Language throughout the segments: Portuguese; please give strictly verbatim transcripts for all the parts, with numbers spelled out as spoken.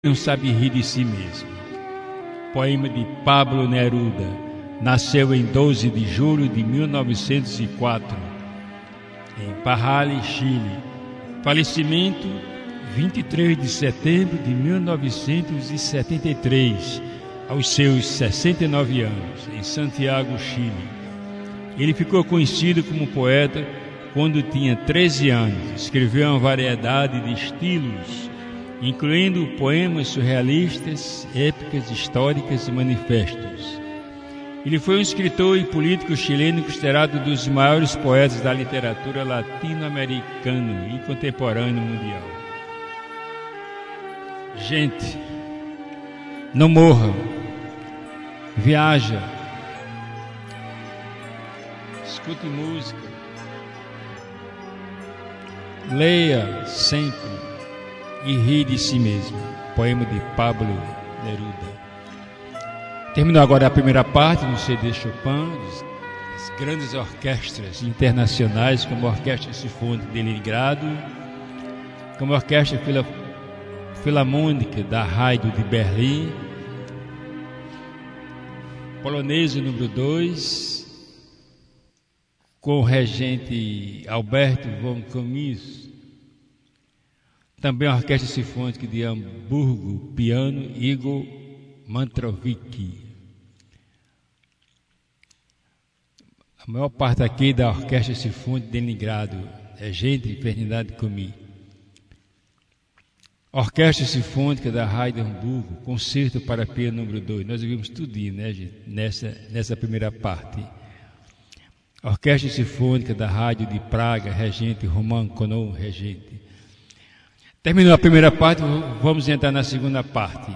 não sabe rir de si mesmo. Poema de Pablo Neruda. Nasceu em doze de julho de mil novecentos e quatro, em Parral, Chile. Falecimento, vinte e três de setembro de mil novecentos e setenta e três, aos seus sessenta e nove anos, em Santiago, Chile. Ele ficou conhecido como poeta quando tinha treze anos. Escreveu uma variedade de estilos, incluindo poemas surrealistas, épicas, históricas e manifestos. Ele foi um escritor e político chileno considerado um dos maiores poetas da literatura latino-americana e contemporânea mundial. Gente, não morra, viaja, escute música, leia sempre e ri de si mesmo. Poema de Pablo Neruda. Terminou agora a primeira parte do C D Chopin, das grandes orquestras internacionais, como a Orquestra Sinfônica de Leningrado, como a Orquestra Fila, Filarmônica da Rádio de Berlim, Polonesa número dois, com o regente Alberto von Camus. Também a Orquestra Sinfônica de Hamburgo, piano, Igor Mantrovicki. A maior parte aqui da Orquestra Sinfônica de Leningrado é gente de Ferdinand Camus. Orquestra Sinfônica da Rádio Hamburgo, concerto para piano número dois. Nós ouvimos tudinho, né, gente, nessa, nessa primeira parte. Orquestra Sinfônica da Rádio de Praga, regente Roman Konon, regente. Terminou a primeira parte, vamos entrar na segunda parte.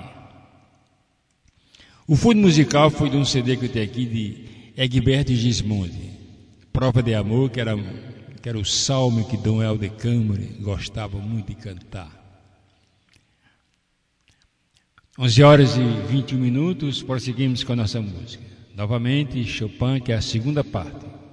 O fundo musical foi de um C D que eu tenho aqui de Egberto Gismonti, Prova de Amor, que era, que era o salmo que Dom Helder Câmara gostava muito de cantar. onze horas e vinte e um minutos, prosseguimos com a nossa música. Novamente, Chopin, que é a segunda parte.